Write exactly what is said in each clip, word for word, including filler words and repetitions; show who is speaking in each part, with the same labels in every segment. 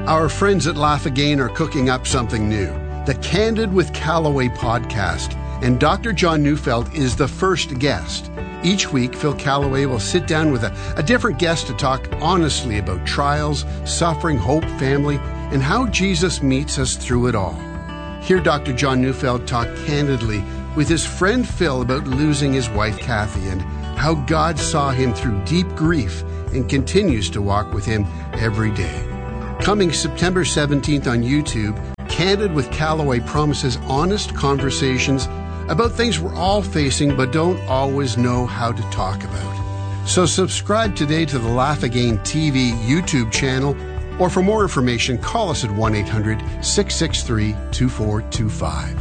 Speaker 1: Our friends at Laugh Again are cooking up something new, the Candid with Callaway podcast, and Doctor John Neufeld is the first guest. Each week, Phil Callaway will sit down with a, a different guest to talk honestly about trials, suffering, hope, family, and how Jesus meets us through it all. Hear Doctor John Neufeld talk candidly with his friend Phil about losing his wife Kathy and how God saw him through deep grief and continues to walk with him every day. Coming September seventeenth on YouTube, Candid with Callaway promises honest conversations about things we're all facing but don't always know how to talk about. So subscribe today to the Laugh Again T V YouTube channel, or for more information, call us at one eight hundred, six six three, two four two five.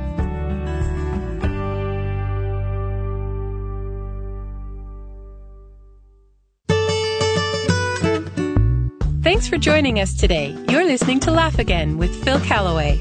Speaker 2: Thanks for joining us today. You're listening to Laugh Again with Phil Callaway.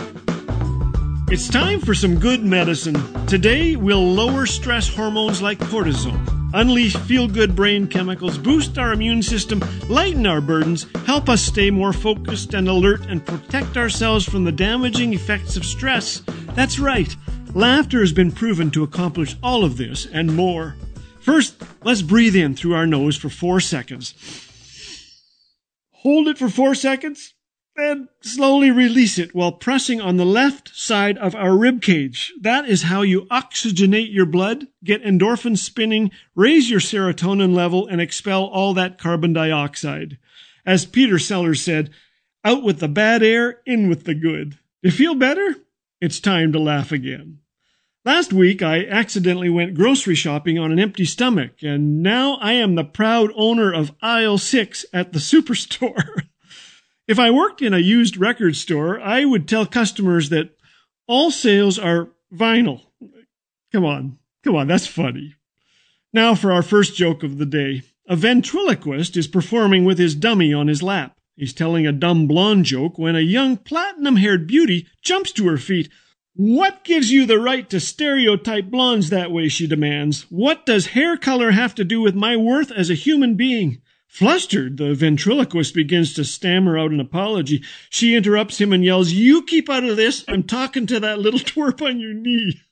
Speaker 3: It's time for some good medicine. Today, we'll lower stress hormones like cortisol, unleash feel-good brain chemicals, boost our immune system, lighten our burdens, help us stay more focused and alert, and protect ourselves from the damaging effects of stress. That's right. Laughter has been proven to accomplish all of this and more. First, let's breathe in through our nose for four seconds. Hold it for four seconds, and slowly release it while pressing on the left side of our rib cage. That is how you oxygenate your blood, get endorphins spinning, raise your serotonin level, and expel all that carbon dioxide. As Peter Sellers said, out with the bad air, in with the good. You feel better? It's time to laugh again. Last week, I accidentally went grocery shopping on an empty stomach, and now I am the proud owner of aisle six at the superstore. If I worked in a used record store, I would tell customers that all sales are vinyl. Come on, come on, that's funny. Now for our first joke of the day. A ventriloquist is performing with his dummy on his lap. He's telling a dumb blonde joke when a young platinum-haired beauty jumps to her feet. "What gives you the right to stereotype blondes that way?" she demands. "What does hair color have to do with my worth as a human being?" Flustered, the ventriloquist begins to stammer out an apology. She interrupts him and yells, "You keep out of this. I'm talking to that little twerp on your knee."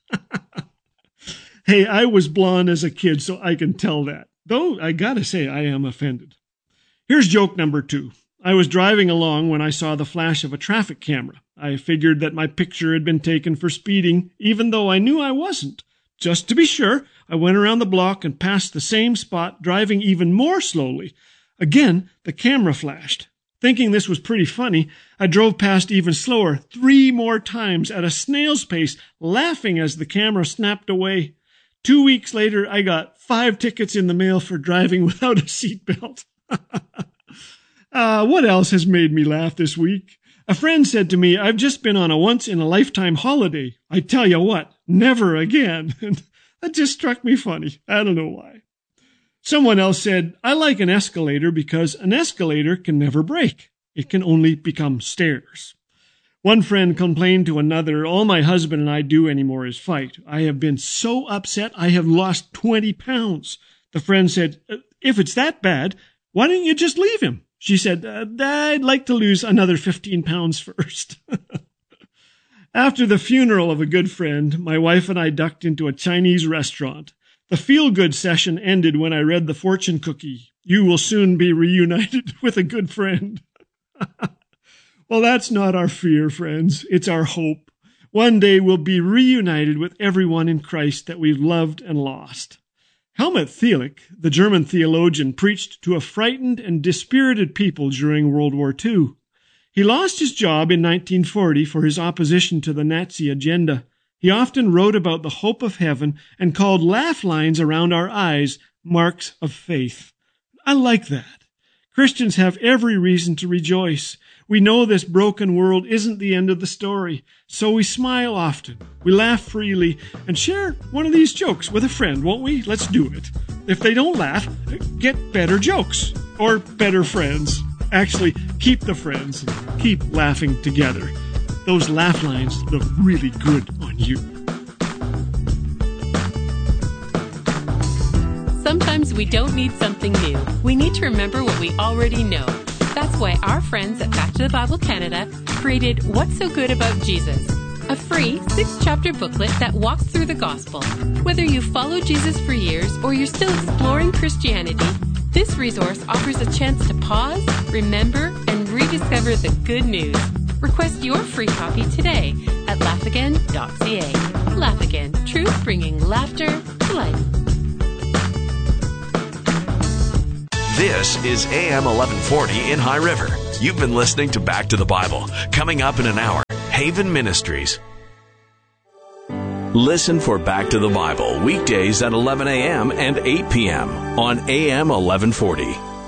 Speaker 3: Hey, I was blonde as a kid, so I can tell that. Though, I gotta say, I am offended. Here's joke number two. I was driving along when I saw the flash of a traffic camera. I figured that my picture had been taken for speeding, even though I knew I wasn't. Just to be sure, I went around the block and passed the same spot, driving even more slowly. Again, the camera flashed. Thinking this was pretty funny, I drove past even slower, three more times at a snail's pace, laughing as the camera snapped away. Two weeks later, I got five tickets in the mail for driving without a seatbelt. uh, what else has made me laugh this week? A friend said to me, "I've just been on a once-in-a-lifetime holiday. I tell you what, never again." And that just struck me funny. I don't know why. Someone else said, "I like an escalator because an escalator can never break. It can only become stairs." One friend complained to another, "All my husband and I do anymore is fight. I have been so upset I have lost twenty pounds. The friend said, "If it's that bad, why don't you just leave him?" She said, uh, "I'd like to lose another fifteen pounds first." After the funeral of a good friend, my wife and I ducked into a Chinese restaurant. The feel-good session ended when I read the fortune cookie. "You will soon be reunited with a good friend." Well, that's not our fear, friends. It's our hope. One day we'll be reunited with everyone in Christ that we've loved and lost. Helmut Thielicke, the German theologian, preached to a frightened and dispirited people during World War Two. He lost his job in nineteen forty for his opposition to the Nazi agenda. He often wrote about the hope of heaven and called laugh lines around our eyes marks of faith. I like that. Christians have every reason to rejoice. We know this broken world isn't the end of the story, so we smile often, we laugh freely, and share one of these jokes with a friend, won't we? Let's do it. If they don't laugh, get better jokes, or better friends. Actually, keep the friends, and keep laughing together. Those laugh lines look really good on you.
Speaker 2: Sometimes we don't need something new. We need to remember what we already know. That's why our friends at Back to the Bible Canada created What's So Good About Jesus, a free six-chapter booklet that walks through the gospel. Whether you've followed Jesus for years or you're still exploring Christianity, this resource offers a chance to pause, remember, and rediscover the good news. Request your free copy today at laugh again dot c a. Laugh Again, truth bringing laughter to life.
Speaker 4: This is A M eleven forty in High River. You've been listening to Back to the Bible. Coming up in an hour, Haven Ministries. Listen for Back to the Bible weekdays at eleven a.m. and eight p.m. on A M eleven forty.